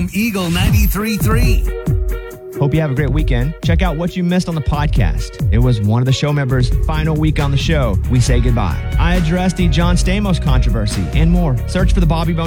from Eagle 93.3. Hope you have a great weekend. Check out what you missed on the podcast. It was one of the show members' final week on the show. We say goodbye. I addressed the John Stamos controversy and more. Search for the Bobby Bone